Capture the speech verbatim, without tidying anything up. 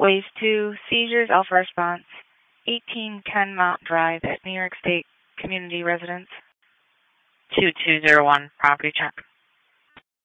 Wave two, seizures, Alpha response, eighteen ten Mount Drive at New York State Community Residence. two two zero one, property check.